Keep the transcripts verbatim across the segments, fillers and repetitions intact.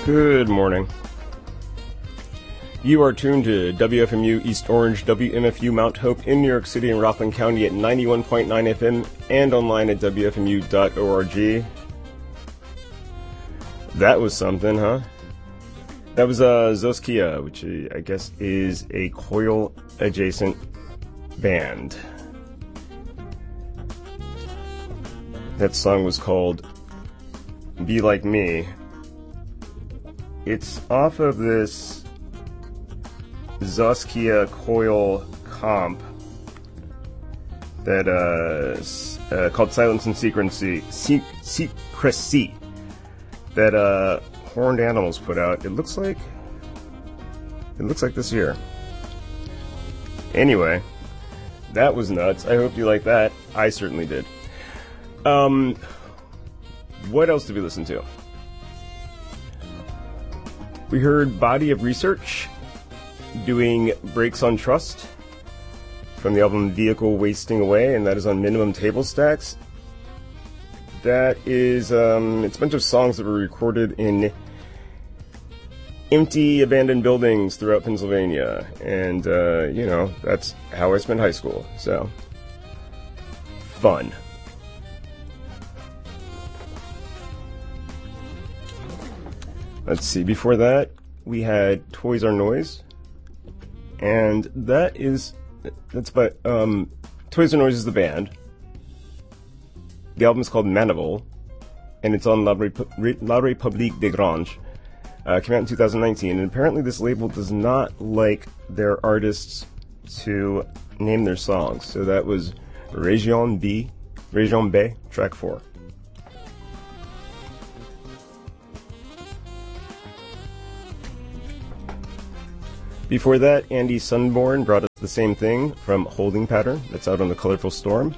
Good morning. You are tuned to W F M U East Orange, W M F U Mount Hope in New York City and Rockland County at ninety-one point nine F M and online at W F M U dot org. That was something, huh? That was uh, Zoskia, which I guess is a Coil-adjacent band. That song was called Be Like Me. It's off of this Zoskia Coil comp that uh, uh called Silence and Secrecy, Se- Secrecy that uh Horned Animals put out. It looks like it looks like this year. Anyway, that was nuts. I hope you like that. I certainly did. Um, what else did we listen to? We heard Body of Research doing Brakes on Trust from the album Vehicle Wasting Away, and that is on Minimum Table Stacks. That is, um, it's a bunch of songs that were recorded in empty, abandoned buildings throughout Pennsylvania. And, uh, you know, that's how I spent high school. So, fun. Let's see, before that, we had Toys Are Noise. And that is, that's by, um, Toys Are Noise is the band. The album is called Manival, and it's on La, Rep- La République des Granges. Uh, came out in two thousand nineteen, and apparently this label does not like their artists to name their songs. So that was Région B, Région B, track four. Before that, Andy Sunborn brought us the same thing from Holding Pattern. That's out on the Colorful Storm.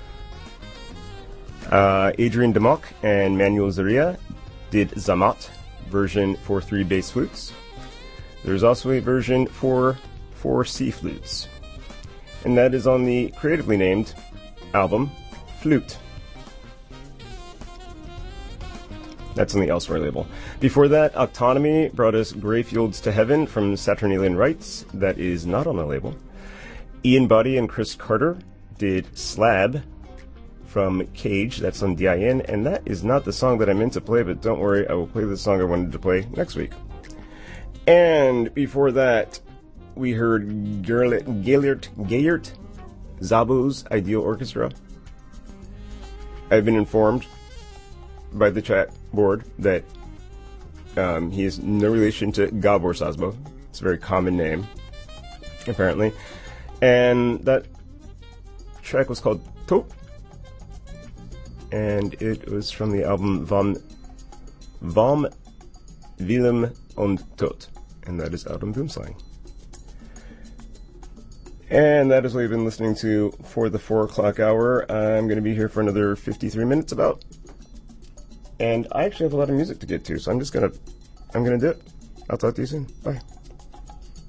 Uh, Adrian Demock and Manuel Zaria did Zamat, version for three bass flutes. There's also a version for four C flutes. And that is on the creatively named album, Flute. That's on the Elsewhere label. Before that, Autonomy brought us Greyfields to Heaven from Saturnalian Rights. That is not on the label. Ian Buddy and Chris Carter did Slab from Cage. That's on D I N. And that is not the song that I meant to play, but don't worry, I will play the song I wanted to play next week. And before that, we heard Gellert, Gellert, Gellert Szabó's Ideal Orchestra. I've been informed by the chat board that um, he is no relation to Gabor Szabo. It's a very common name, apparently. And that track was called Top, and it was from the album Vom, Vom Willem und Tod, and that is out on Boomslang. And that is what you've been listening to for the four o'clock hour. I'm going to be here for another fifty-three minutes about. And I actually have a lot of music to get to, so I'm just gonna, I'm gonna do it. I'll talk to you soon. Bye.